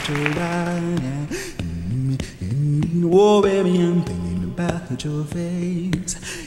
about your body. Oh, baby, I'm thinking about your face.